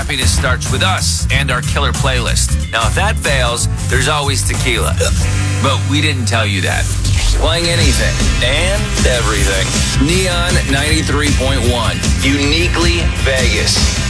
happiness starts with us and our killer playlist. Now, if that fails, there's always tequila. But we didn't tell you that. Playing anything and everything. Neon 93.1. Uniquely Vegas.